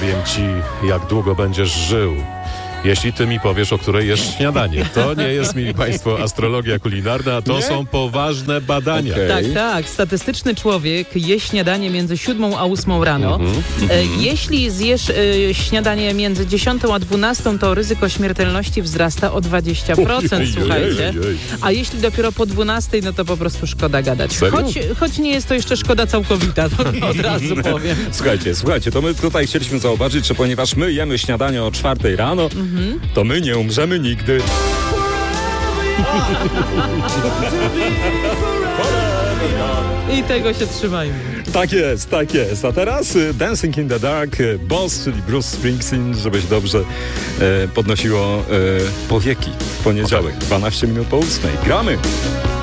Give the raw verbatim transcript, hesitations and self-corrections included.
powiem ci, jak długo będziesz żył, jeśli ty mi powiesz, o której jest śniadanie. To nie jest, mili państwo, astrologia kulinarna, to nie? są poważne badania. Okay. Tak, tak. Statystyczny człowiek je śniadanie między siódmą a ósmą rano. Mm-hmm, e, mm-hmm. Jeśli zjesz e, śniadanie między dziesiątą a dwunastą, to ryzyko śmiertelności wzrasta o dwadzieścia procent, ojej, słuchajcie. Ojej, ojej. A jeśli dopiero po dwunastej, no to po prostu szkoda gadać. Choć, choć nie jest to jeszcze szkoda całkowita, to od razu powiem. Słuchajcie, słuchajcie, to my tutaj chcieliśmy zauważyć, że ponieważ my jemy śniadanie o czwartej rano, mm-hmm. to my nie umrzemy nigdy. I tego się trzymajmy. Tak jest, tak jest. A teraz Dancing in the Dark, Boss, czyli Bruce Springsteen, żeby się dobrze e, podnosiło e, powieki w poniedziałek, dwanaście minut po ósmej. Gramy!